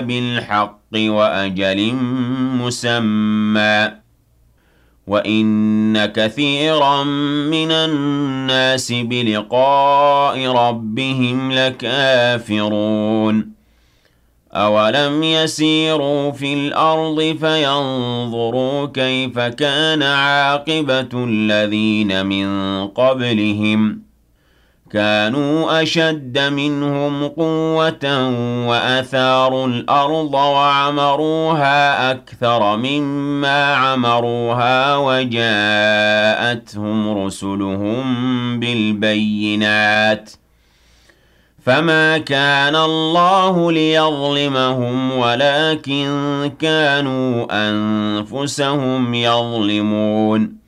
بِالْحَقِّ وَأَجَلٍ مُّسَمًّى وَإِنَّ كَثِيرًا مِّنَ النَّاسِ بِلِقَاءِ رَبِّهِمْ لَكَافِرُونَ أَوَلَمْ يَسِيرُوا فِي الْأَرْضِ فَيَنظُرُوا كَيْفَ كَانَ عَاقِبَةُ الَّذِينَ مِن قَبْلِهِمْ كَانُوا أَشَدَّ مِنْهُمْ قُوَّةً وَأَثَارُوا الْأَرْضَ وَعَمَرُوهَا أَكْثَرَ مِمَّا عَمَرُوهَا وَجَاءَتْهُمْ رُسُلُهُم بِالْبَيِّنَاتِ فَمَا كَانَ اللَّهُ لِيَظْلِمَهُمْ وَلَٰكِن كَانُوا أَنفُسَهُمْ يَظْلِمُونَ